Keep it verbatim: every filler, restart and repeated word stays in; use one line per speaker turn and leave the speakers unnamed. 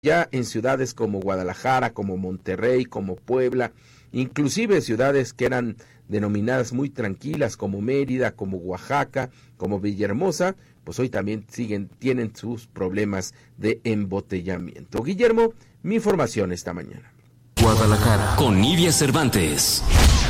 ya en ciudades como Guadalajara, como Monterrey, como Puebla, inclusive ciudades que eran denominadas muy tranquilas como Mérida, como Oaxaca, como Villahermosa, pues hoy también siguen, tienen sus problemas de embotellamiento. Guillermo, mi información esta mañana.
Guadalajara con Nidia Cervantes.